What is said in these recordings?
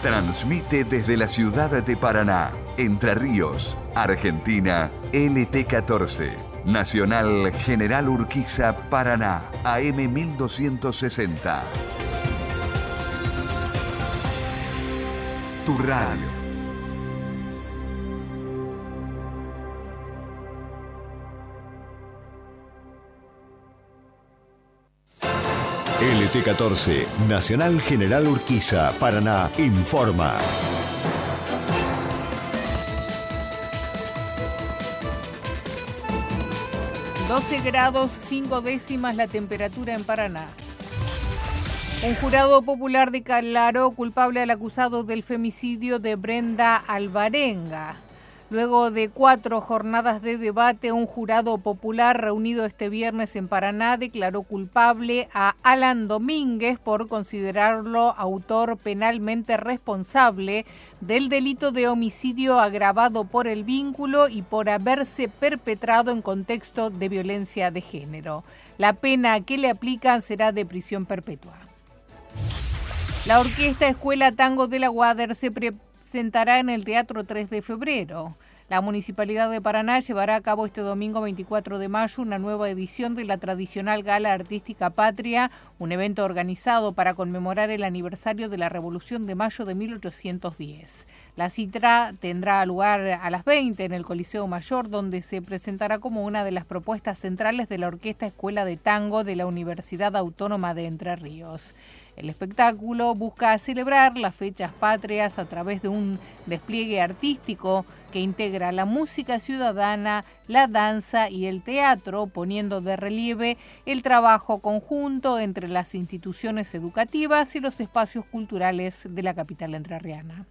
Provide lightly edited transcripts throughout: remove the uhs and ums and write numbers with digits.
Transmite desde la ciudad de Paraná, Entre Ríos, Argentina, LT14. Nacional General Urquiza, Paraná, AM 1260. Tu radio. LT14, Nacional General Urquiza, Paraná, informa. grados 5 décimas la temperatura en Paraná. Un jurado popular declaró culpable al acusado del femicidio de Brenda Alvarenga. Luego de 4 jornadas de debate, un jurado popular reunido este viernes en Paraná declaró culpable a Alan Domínguez por considerarlo autor penalmente responsable del delito de homicidio agravado por el vínculo y por haberse perpetrado en contexto de violencia de género. La pena que le aplican será de prisión perpetua. La Orquesta Escuela Tango de la UADER se presentará en el Teatro 3 de febrero. La Municipalidad de Paraná llevará a cabo este domingo 24 de mayo una nueva edición de la tradicional Gala Artística Patria, un evento organizado para conmemorar el aniversario de la Revolución de Mayo de 1810. La cita tendrá lugar a las 20 en el Coliseo Mayor, donde se presentará como una de las propuestas centrales de la Orquesta Escuela de Tango de la Universidad Autónoma de Entre Ríos. El espectáculo busca celebrar las fechas patrias a través de un despliegue artístico que integra la música ciudadana, la danza y el teatro, poniendo de relieve el trabajo conjunto entre las instituciones educativas y los espacios culturales de la capital entrerriana.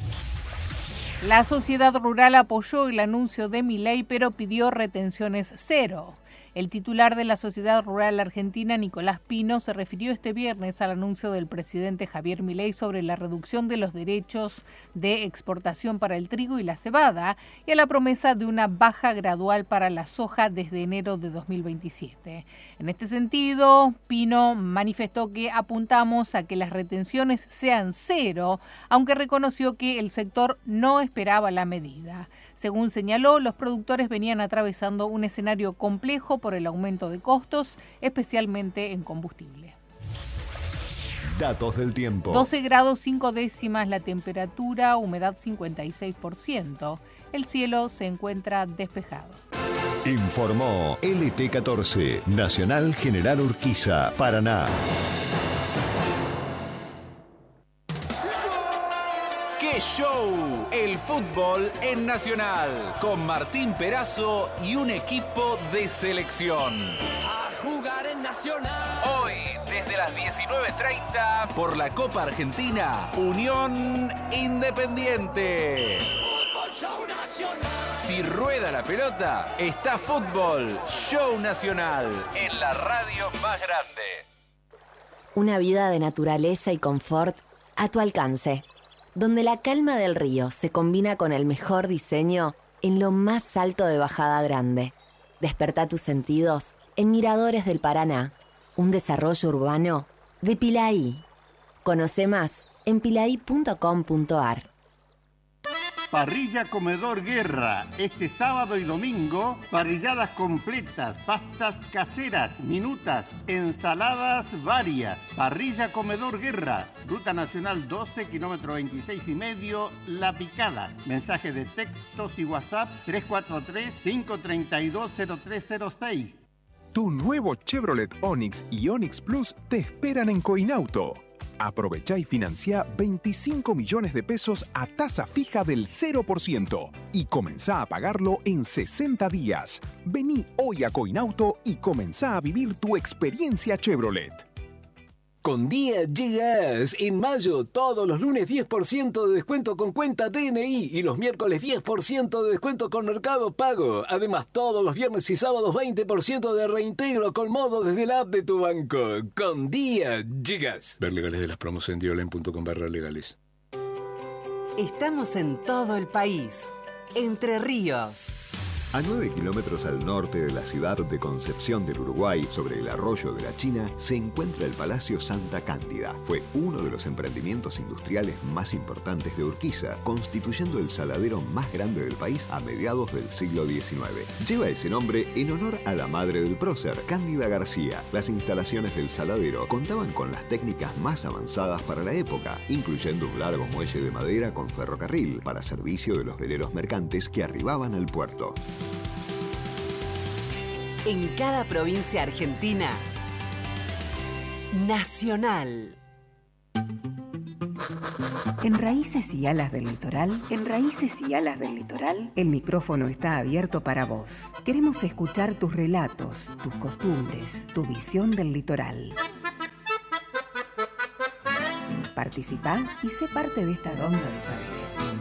La sociedad rural apoyó el anuncio de Milei, pero pidió retenciones cero. El titular de la Sociedad Rural Argentina, Nicolás Pino, se refirió este viernes al anuncio del presidente Javier Milei sobre la reducción de los derechos de exportación para el trigo y la cebada y a la promesa de una baja gradual para la soja desde enero de 2027. En este sentido, Pino manifestó que apuntamos a que las retenciones sean cero, aunque reconoció que el sector no esperaba la medida. Según señaló, los productores venían atravesando un escenario complejo por el aumento de costos, especialmente en combustible. Datos del tiempo. 12 grados 5 décimas la temperatura, humedad 56%. El cielo se encuentra despejado. Informó LT14, Nacional General Urquiza, Paraná. ¡Qué show! El fútbol en Nacional, con Martín Perazo y un equipo de selección. A jugar en Nacional. Hoy, desde las 19:30, por la Copa Argentina, Unión Independiente. Fútbol Show Nacional. Si rueda la pelota, está Fútbol Show Nacional, en la radio más grande. Una vida de naturaleza y confort a tu alcance, donde la calma del río se combina con el mejor diseño en lo más alto de Bajada Grande. Despertá tus sentidos en Miradores del Paraná, un desarrollo urbano de Pilaí. Conoce más en pilaí.com.ar. Parrilla Comedor Guerra. Este sábado y domingo, parrilladas completas, pastas caseras, minutas, ensaladas varias. Parrilla Comedor Guerra. Ruta Nacional 12, kilómetro 26,5, La Picada. Mensaje de textos y WhatsApp 343-532-0306. Tu nuevo Chevrolet Onix y Onix Plus te esperan en Coinauto. Aprovechá y financia 25 millones de pesos a tasa fija del 0% y comenzá a pagarlo en 60 días. Vení hoy a Coinauto y comenzá a vivir tu experiencia Chevrolet. Con Día llegas. En mayo, todos los lunes 10% de descuento con cuenta DNI y los miércoles 10% de descuento con Mercado Pago. Además, todos los viernes y sábados 20% de reintegro con modo desde la app de tu banco. Con Día llegas. Ver legales de las promos en diolen.com/legales. Estamos en todo el país. Entre Ríos. A 9 kilómetros al norte de la ciudad de Concepción del Uruguay, sobre el arroyo de la China, se encuentra el Palacio Santa Cándida. Fue uno de los emprendimientos industriales más importantes de Urquiza, constituyendo el saladero más grande del país a mediados del siglo XIX. Lleva ese nombre en honor a la madre del prócer, Cándida García. Las instalaciones del saladero contaban con las técnicas más avanzadas para la época, incluyendo un largo muelle de madera con ferrocarril para servicio de los veleros mercantes que arribaban al puerto. En cada provincia argentina, Nacional. En Raíces y Alas del Litoral, el micrófono está abierto para vos. Queremos escuchar tus relatos, tus costumbres, tu visión del litoral. Participá y sé parte de esta ronda de saberes.